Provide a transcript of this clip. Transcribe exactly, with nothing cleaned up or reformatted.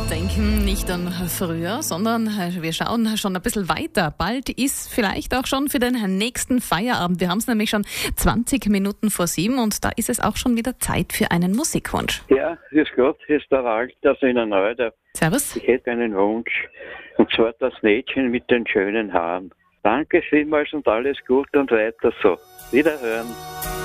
Denken nicht an früher, sondern wir schauen schon ein bisschen weiter. Bald ist vielleicht auch schon für den nächsten Feierabend. Wir haben es nämlich schon zwanzig Minuten vor sieben und da ist es auch schon wieder Zeit für einen Musikwunsch. Ja, grüß Gott, hier ist der Walter aus Innerneude. Servus. Ich hätte einen Wunsch, und zwar das Mädchen mit den schönen Haaren. Danke vielmals und alles Gute und weiter so. Wiederhören.